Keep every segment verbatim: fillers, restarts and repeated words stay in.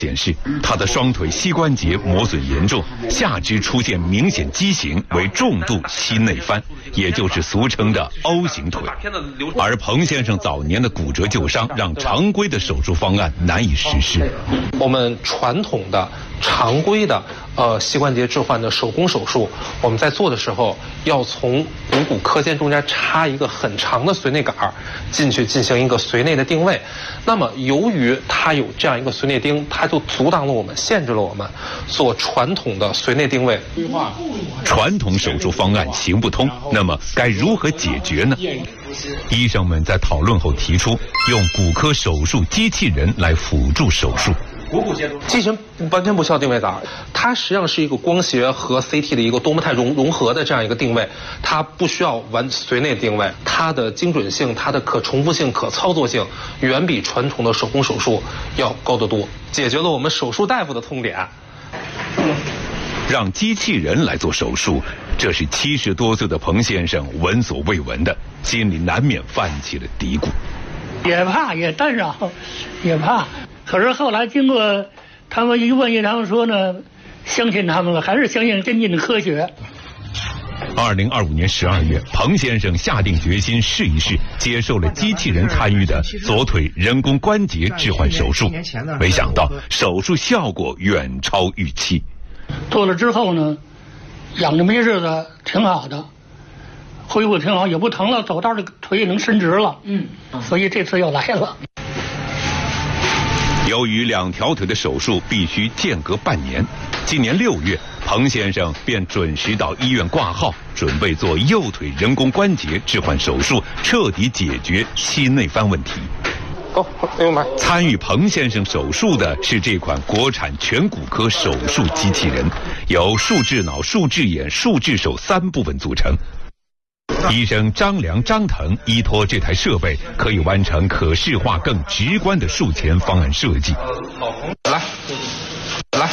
显示他的双腿膝关节磨损严重，下肢出现明显畸形，为重度膝内翻，也就是俗称的 O 型腿。而彭先生早年的骨折旧伤，让常规的手术方案难以实施。 我们传统的、常规的呃膝关节置换的手工手术，我们在做的时候要从股骨髁间中间插一个很长的髓内杆进去进行一个髓内的定位。那么由于它有这样一个髓内钉，它就阻挡了我们，限制了我们做传统的髓内定位。 传统手术方案行不通，那么该如何解决呢？医生们在讨论后提出，用骨科手术机器人来辅助手术。 机器人完全不需要定位杆，它实际上是一个光学和 C T 的一个多模态融融合的这样一个定位，它不需要完髓内定位，它的精准性、它的可重复性、可操作性远比传统的手工手术要高得多，解决了我们手术大夫的痛点。 让机器人来做手术，这是七十多岁的彭先生闻所未闻的，心里难免泛起了嘀咕。 也怕，也担扰，也怕。可是后来经过他们一问一，他们说呢，相信他们了，还是相信先进的科学。 二零二五年十二月，彭先生下定决心试一试，接受了机器人参与的左腿人工关节置换手术。没想到手术效果远超预期。 做了之后呢，养着没日子，挺好的，恢复挺好，也不疼了，走道的腿也能伸直了。嗯，所以这次又来了。 由于两条腿的手术必须间隔半年，今年六月，彭先生便准时到医院挂号，准备做右腿人工关节置换手术，彻底解决膝内翻问题。 哦，哎呦妈！ 参与彭先生手术的是这款国产全骨科手术机器人，由树质脑、树质眼、树质手三部分组成。医生张良、张腾依托这台设备，可以完成可视化、更直观的术前方案设计。 来，来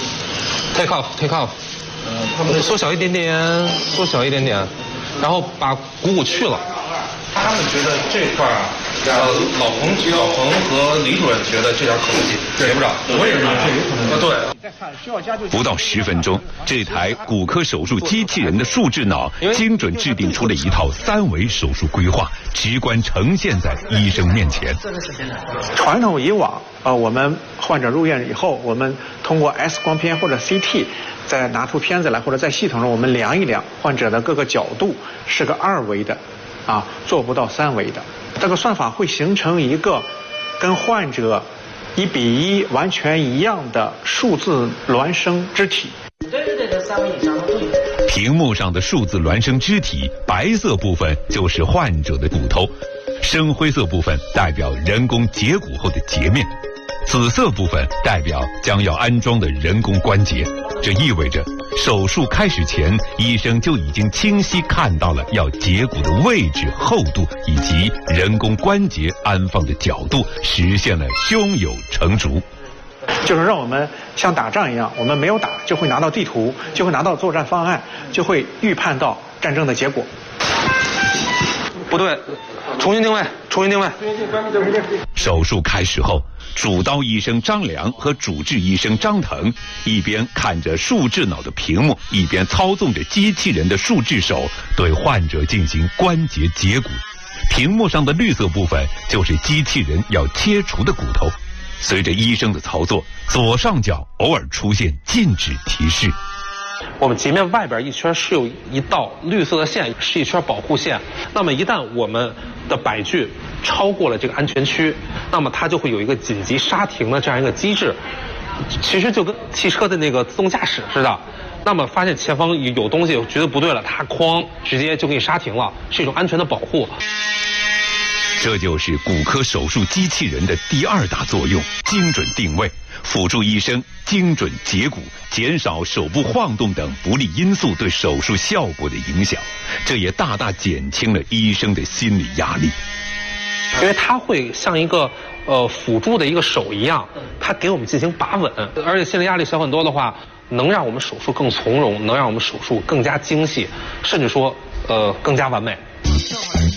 ，take off take off， 缩小一点点，缩小一点点，然后把股骨去了。他们觉得这块啊，呃，老彭、老彭和李主任觉得这点可能性接不着，我也认为这有可能。对。 不到十分钟，这台骨科手术机器人的树质脑精准制定出了一套三维手术规划，直观呈现在医生面前。 传统以往，呃，我们患者入院以后，我们通过 X 光片或者 C T， 再拿出片子来，或者在系统上我们量一量患者的各个角度，是个二维的。啊，做不到三维的，这个算法会形成一个跟患者一比一完全一样的数字孪生肢体。 对对对，三维以上的会。 屏幕上的数字孪生肢体，白色部分就是患者的骨头，深灰色部分代表人工截骨后的截面，紫色部分代表将要安装的人工关节。这意味着手术开始前，医生就已经清晰看到了要截骨的位置、厚度以及人工关节安放的角度，实现了胸有成竹。 就是让我们像打仗一样，我们没有打就会拿到地图，就会拿到作战方案，就会预判到战争的结果。 不对，重新定位，重新定位。 手术开始后，主刀医生张良和主治医生张腾一边看着树质脑的屏幕，一边操纵着机器人的树质手，对患者进行关节截骨。屏幕上的绿色部分就是机器人要切除的骨头。随着医生的操作，左上角偶尔出现禁止提示。 我们截面外边一圈是有一道绿色的线，是一圈保护线。那么一旦我们的摆具超过了这个安全区，那么它就会有一个紧急刹停的这样一个机制。其实就跟汽车的那个自动驾驶似的。那么发现前方有东西觉得不对了，它哐直接就给你刹停了，是一种安全的保护。 这就是骨科手术机器人的第二大作用：精准定位，辅助医生精准截骨，减少手部晃动等不利因素对手术效果的影响。这也大大减轻了医生的心理压力， 因为它会像一个呃辅助的一个手一样，它给我们进行把稳，而且心理压力小很多的话，能让我们手术更从容，能让我们手术更加精细，甚至说呃更加完美。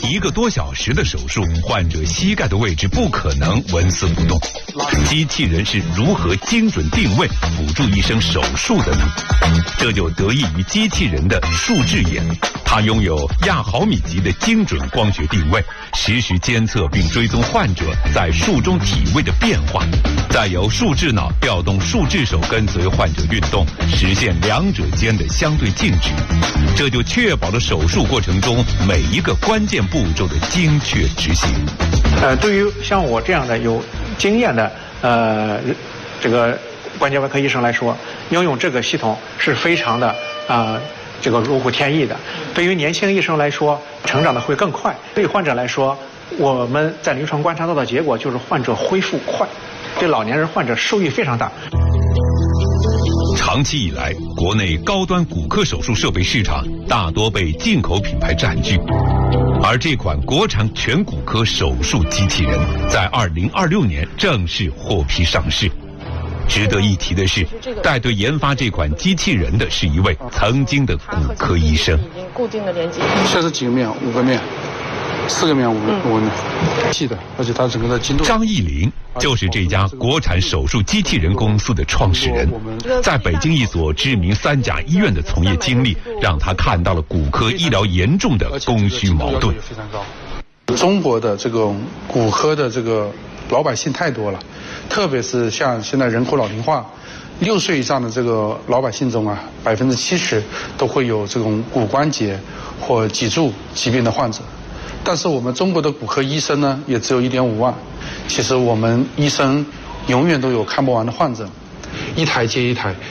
一个多小时的手术，患者膝盖的位置不可能纹丝不动。机器人是如何精准定位、辅助医生手术的呢？这就得益于机器人的数智眼，它拥有亚毫米级的精准光学定位，实时监测并追踪患者在术中体位的变化，再由数智脑调动数智手跟随患者运动，实现两者间的相对静止，这就确保了手术过程中每一个关键步骤的精确执行。 呃，对于像我这样的有经验的呃这个关节外科医生来说，应用这个系统是非常的啊、呃、这个如虎添翼的。对于年轻医生来说，成长的会更快；对患者来说，我们在临床观察到的结果就是患者恢复快，对老年人患者受益非常大。 长期以来，国内高端骨科手术设备市场大多被进口品牌占据，而这款国产全骨科手术机器人在二零二六年正式获批上市。值得一提的是，带队研发这款机器人的是一位曾经的骨科医生。 已经固定的连接。 现在几个面？五个面，四个面，五个五个面，细的，而且它整个的精度。 张义林就是这家国产手术机器人公司的创始人，在北京一所知名三甲医院的从业经历，让他看到了骨科医疗严重的供需矛盾。 中国的这个骨科的这个老百姓太多了，特别是像现在人口老龄化，六岁以上的这个老百姓中啊，百分之七十都会有这种骨关节或脊柱疾病的患者。但是我们中国的骨科医生呢，也只有一点五万。其实我们医生永远都有看不完的患者，一台接一台。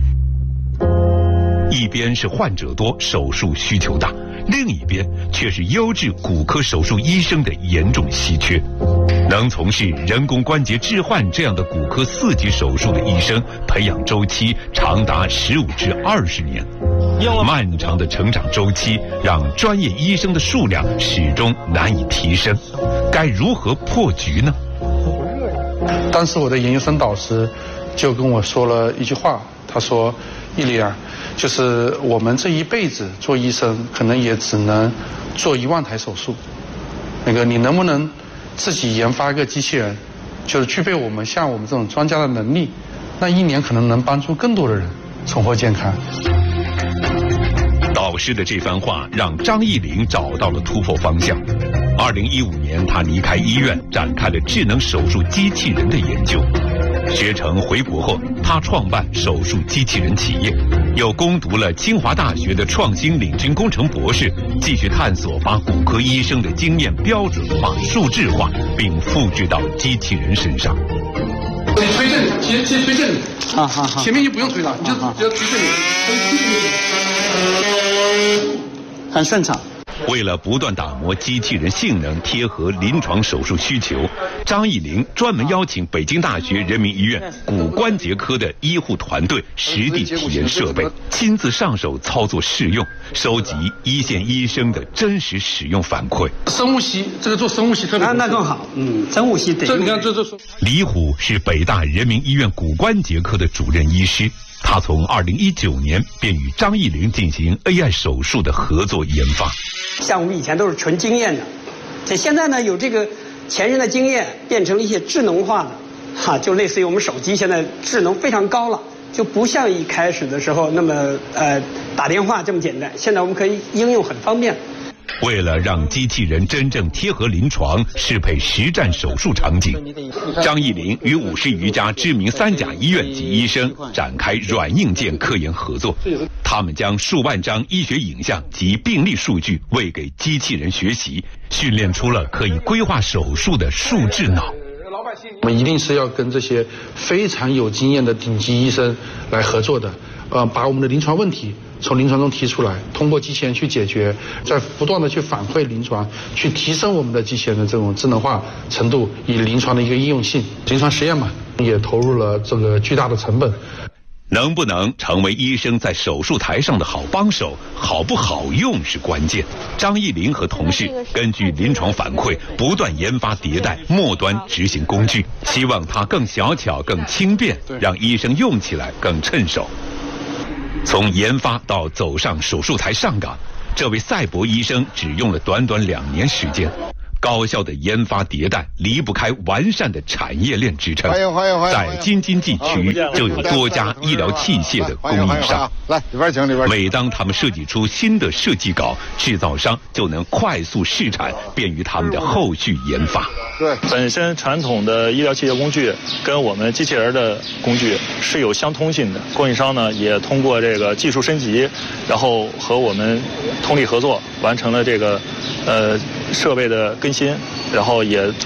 一边是患者多，手术需求大，另一边却是优质骨科手术医生的严重稀缺。能从事人工关节置换这样的骨科四级手术的医生，培养周期长达十五至二十年。漫长的成长周期让专业医生的数量始终难以提升，该如何破局呢？ 当时我的研究生导师就跟我说了一句话，他说：“伊利尔，就是我们这一辈子做医生，可能也只能做一万台手术。那个你能不能自己研发一个机器人，就是具备我们像我们这种专家的能力，那一年可能能帮助更多的人重获健康。” 导师的这番话让张义林找到了突破方向。二零一五年，他离开医院，展开了智能手术机器人的研究。学成回国后，他创办手术机器人企业，又攻读了清华大学的创新领军工程博士，继续探索把骨科医生的经验标准化、数字化，并复制到机器人身上。 你推这里，先先推这里，好好好，前面就不用推了，你就只要推这里，推这里，很顺畅。 为了不断打磨机器人性能，贴合临床手术需求，张义林专门邀请北京大学人民医院骨关节科的医护团队实地体验设备，亲自上手操作试用，收集一线医生的真实使用反馈。 生物系这个做生物系特别那那更好，嗯，生物系得。 这你看这这。 李虎是北大人民医院骨关节科的主任医师。他从二零一九年便与张义林进行 A I 手术的合作研发。 像我们以前都是纯经验的，这现在呢有这个前人的经验变成了一些智能化的，哈，就类似于我们手机现在智能非常高了，就不像一开始的时候那么呃打电话这么简单。现在我们可以应用很方便。 为了让机器人真正贴合临床，适配实战手术场景，张义林与五十余家知名三甲医院及医生展开软硬件科研合作。他们将数万张医学影像及病例数据喂给机器人学习，训练出了可以规划手术的数智脑。 我们一定是要跟这些非常有经验的顶级医生来合作的，呃，把我们的临床问题从临床中提出来，通过机器人去解决，再不断的去反馈临床，去提升我们的机器人的这种智能化程度，以临床的一个应用性。临床实验嘛，也投入了这个巨大的成本。 能不能成为医生在手术台上的好帮手，好不好用是关键。张义林和同事根据临床反馈，不断研发迭代末端执行工具，希望它更小巧、更轻便，让医生用起来更趁手。从研发到走上手术台上岗， 这位赛博医生只用了短短两年时间，高效的研发迭代离不开完善的产业链支撑。 欢迎欢迎欢迎！ 在京津冀区就有多家医疗器械的供应商。 来里边请里边。 每当他们设计出新的设计稿，制造商就能快速试产，便于他们的后续研发。 对， 本身传统的医疗器械工具跟我们机器人的工具是有相通性的。供应商呢也通过这个技术升级，然后和我们通力合作，完成了这个呃设备的更新，然后也。